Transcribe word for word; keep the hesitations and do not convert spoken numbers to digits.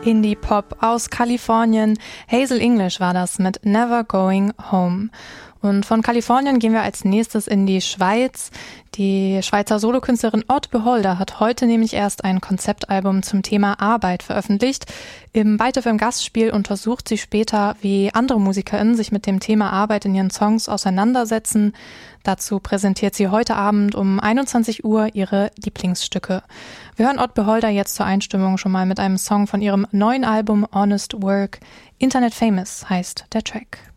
Indie-Pop aus Kalifornien. Hazel English war das mit Never Going Home. Und von Kalifornien gehen wir als nächstes in die Schweiz. Die Schweizer Solokünstlerin Odd Beholder hat heute nämlich erst ein Konzeptalbum zum Thema Arbeit veröffentlicht. Im Byte F M Gastspiel untersucht sie später, wie andere MusikerInnen sich mit dem Thema Arbeit in ihren Songs auseinandersetzen. Dazu präsentiert sie heute Abend um einundzwanzig Uhr ihre Lieblingsstücke. Wir hören Odd Beholder jetzt zur Einstimmung schon mal mit einem Song von ihrem neuen Album Honest Work. Internet Famous heißt der Track.